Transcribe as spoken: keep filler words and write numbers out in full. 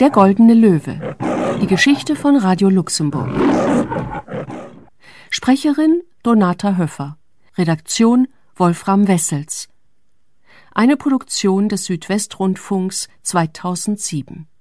Der goldene Löwe. Die Geschichte von Radio Luxemburg. Sprecherin Donata Höffer. Redaktion Wolfram Wessels. Eine Produktion des Südwestrundfunks zweitausendsieben.